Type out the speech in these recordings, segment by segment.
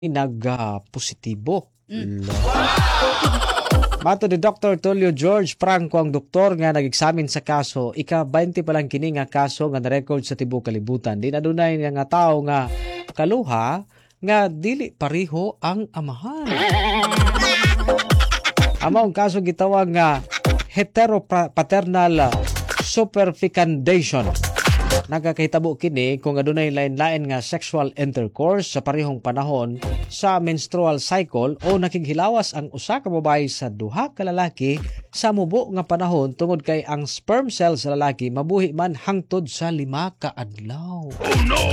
nag-positibo. Mato ni Dr. Tulio George Franco ang doktor nga nag-examine sa kaso, ika-20 pa lang kini nga kaso nga na-record sa tibuok kalibutan. Di na dunay nga tao nga kaluha nga dili pariho ang amahan. Among kaso gitawag nga heteropaternal superfecundation. Nagkakahitabo kini kung adunay lain-lain nga sexual intercourse sa parehong panahon sa menstrual cycle o nakighilawas ang usa ka babaye sa duha ka lalaki sa mubo nga panahon tungod kay ang sperm cell sa lalaki mabuhi man hangtod sa 5 ka adlaw. Oh no!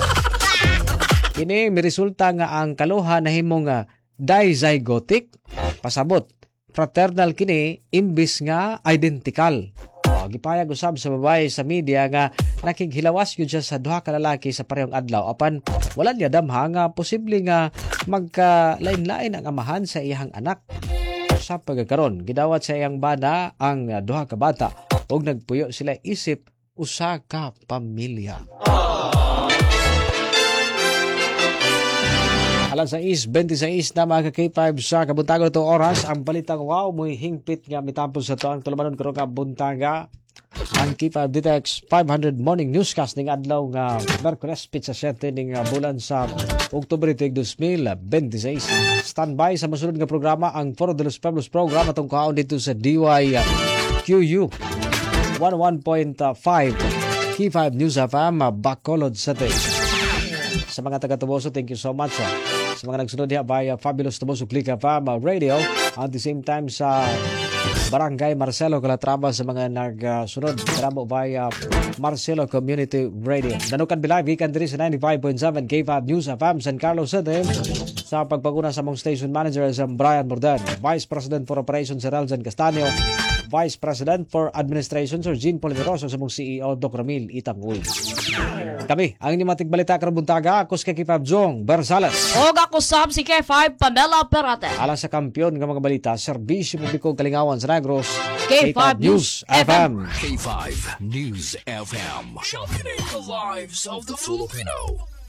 Kini miresulta nga ang kaluha nahimong dizygotic, pasabot fraternal kini imbis nga identical. Gipayag usab sa babae sa media nga nakighilawas yun siya sa duha ka lalaki sa parehong adlaw apan wala niya damha nga posible nga magkalain-lain ang amahan sa iyang anak. Sa pagkakaroon gidawat sa iyang bana ang duha ka bata ug nagpuyo sila isip usa ka pamilya. Alas 6:26 na mga K5 sa kabuntagon itong oras. Ang balitang wow, muy hingpit nga mitapos sa to ang tulumanon karong kabuntaga. Ang K5 Ditex 500 Morning Newscast ning adlaw nga Merkules pizza 7 ning bulan sa Oktubre 2026. Standby sa masunod nga programa ang Foro de los Pueblos program atong kaon dito sa DYQU 11.5 K5 News FM Bacolod City. Sa mga taga-Tuboso, thank you so much. Sa mga nagsunod niya via Fabulous Tuboso Click FM Radio. At the same time sa Barangay Marcelo Calatrava sa mga nagsunod karamo via Marcelo Community Radio. Danukan bilive, ikan diri sa 95.7 K5 News FM San Carlos City. Sa pagpaguna sa mong station manager sa Brian Mordan, Vice President for Operations Sir Eljan Castaño, Vice President for Administration Sir Jean Polineroso sa mong CEO Doc Ramil Itanguy. Kami, ang inyong matig balita karabuntaga, ako si K5 Jong Bersales. O ako sab si K5 Pamela Perate. Alang sa kampiyon ng mga balita, serbisyo publikong Kalingawan sa Negros, K5 News FM. K5 News FM. Championing the lives of the Filipino.